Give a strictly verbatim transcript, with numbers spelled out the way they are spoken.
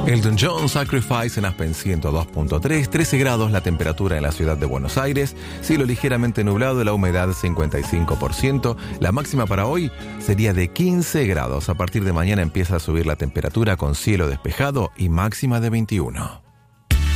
Elton John, Sacrifice en Aspen ciento dos punto tres, trece grados la temperatura en la ciudad de Buenos Aires, cielo ligeramente nublado, la humedad cincuenta y cinco por ciento, la máxima para hoy sería de quince grados. A partir de mañana empieza a subir la temperatura con cielo despejado y máxima de veintiuno.